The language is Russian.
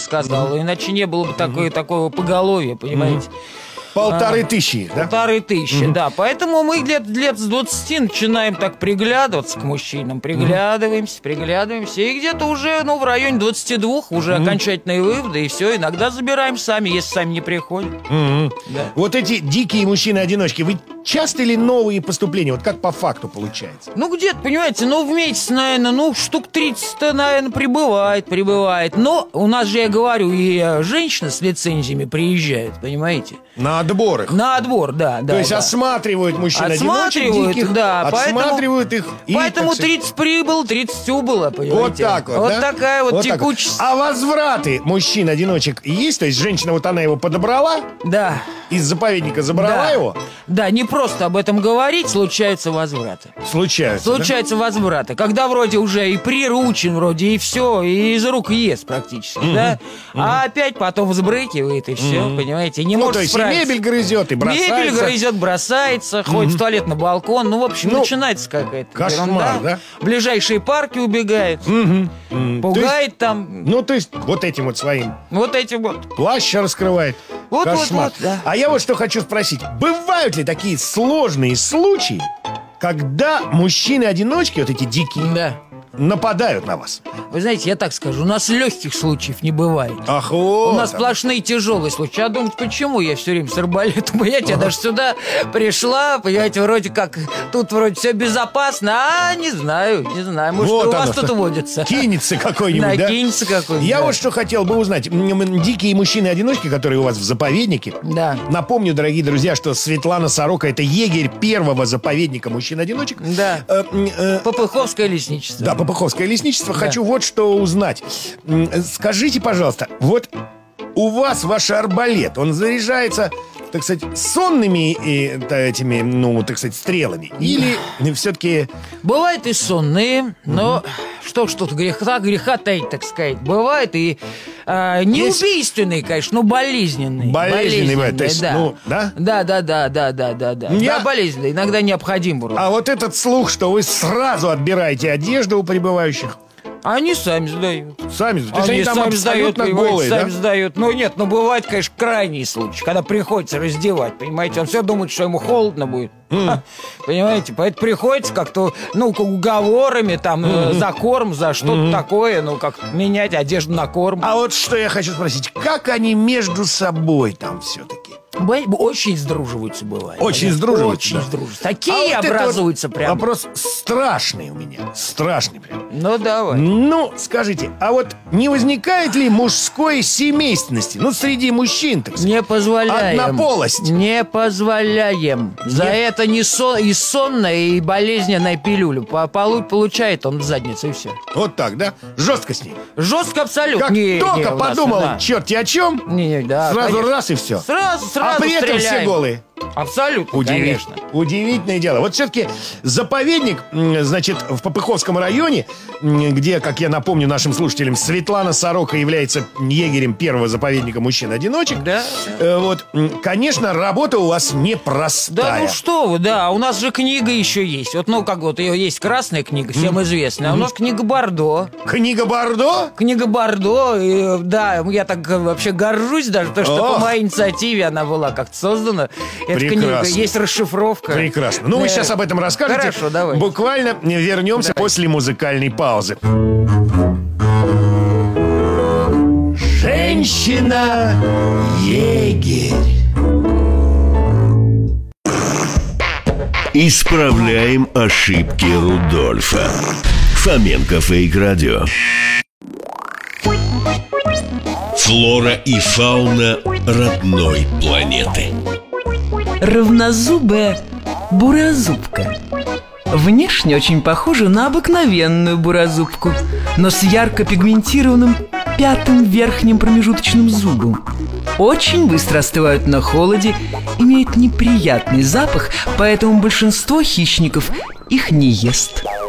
сказал. Иначе не было бы такого поголовья, понимаете. 1500, да? 1500, да. Поэтому мы лет с 20 начинаем так приглядываться к мужчинам. Приглядываемся. И где-то уже, в районе 22 уже окончательные выводы. И все, иногда забираем сами, если сами не приходят. Да. Вот эти дикие мужчины-одиночки, вы часто ли новые поступления? Вот как по факту получается? Где-то, понимаете, в месяц, наверное, штук 30-то, наверное, прибывает. Но у нас же, я говорю, и женщины с лицензиями приезжают, понимаете? На отбор их? На отбор, да. То есть осматривают мужчин-одиночек диких, да. Отсматривают их. Поэтому 30 прибыло, 30 убыло, понимаете? Вот так вот, да? Такая вот текучесть. А возвраты мужчин-одиночек есть? То есть женщина, вот она его подобрала? Да. Из заповедника забрала его? Да, не просто об этом говорить, случаются возвраты. Случаются возвраты. Когда вроде уже и приручен, вроде и все, и из рук ест практически, да? А опять потом взбрыкивает, и все, понимаете? Не может справиться. То есть и мебель грызет, и бросается. Мебель грызет, бросается, ходит в туалет на балкон. В общем, начинается какая-то кошмар, да? В ближайшие парки убегает, пугает там. То есть вот этим вот своим. Вот этим вот. Плащ раскрывает. Кошмар. Да. А я вот что хочу спросить. Бывают ли такие сложные случаи, когда мужчины-одиночки, вот эти дикие, нападают на вас? Вы знаете, я так скажу, у нас легких случаев не бывает. Ах, вот. У нас сплошные тяжелые случаи. А думаете, почему я все время с арбалетом? Понимаете, я даже сюда пришла, понимаете, вроде как тут вроде все безопасно, а не знаю. Может, вот у вас тут водится. Кинется какой-нибудь, да? Кинется какой-нибудь. Я вот что хотел бы узнать. Дикие мужчины-одиночки, которые у вас в заповеднике. Да. Напомню, дорогие друзья, что Светлана Сорока — это егерь первого заповедника мужчин-одиночек. Да. Попыховское лесничество. Да, Попыховское лесничество. Хочу вот что узнать. Скажите, пожалуйста, вот у вас ваш арбалет, он заряжается, так сказать, сонными этими, так сказать, стрелами? Или все-таки... Бывают и сонные, но что ж тут греха таить, так сказать. Бывает и не убийственные, конечно, но болезненные. Болезненные бывают, то есть, да? Да, болезненные, иногда необходим. А вот этот слух, что вы сразу отбираете одежду у прибывающих? Они сами сдают. Сами сдают? То есть они там абсолютно голые, да? Сами сдают. Нет, бывает, конечно, крайний случай, когда приходится раздевать, понимаете? Он все думает, что ему холодно будет. Понимаете? Поэтому приходится как-то, уговорами, за корм, за что-то такое, как менять одежду на корм. А вот что я хочу спросить. Как они между собой там все-таки? Очень сдруживаются, бывает. Очень сдруживаются? Очень сдруживаются. Такие образуются прям. Вопрос страшный у меня. Страшный прям. Давай. Скажите, а вот не возникает ли мужской семейственности? Среди мужчин, так сказать. Не позволяем. Однополость. Не позволяем. За это и сонная, и болезненная пилюля. Получает он в задницу, и все. Вот так, да? Жестко с ней. Жестко абсолютно. Как только подумал, черти о чем, сразу раз и все. Сразу а при этом стреляем. все голые. Абсолютно, конечно. Удивительное дело. Вот все-таки заповедник, значит, в Попыховском районе, где, как я напомню нашим слушателям, Светлана Сорока является егерем первого заповедника мужчин-одиночек. Да. Конечно, работа у вас непростая. Да, что вы, да. У нас же книга еще есть. Ее есть красная книга, всем известная. А у нас книга Бордо. Книга Бордо? Книга Бордо. И, да, я так вообще горжусь даже, потому что по моей инициативе она была как-то создана. Эта книга, есть расшифровка. Прекрасно. Вы сейчас об этом расскажете. Хорошо, давай. Буквально вернемся после музыкальной паузы. Женщина-егерь. Исправляем ошибки Рудольфа. Фоменко Фейк Радио. Флора и фауна родной планеты. Равнозубая бурозубка. Внешне очень похожа на обыкновенную бурозубку, но с ярко пигментированным пятым верхним промежуточным зубом. Очень быстро остывают на холоде, имеют неприятный запах, поэтому большинство хищников их не ест.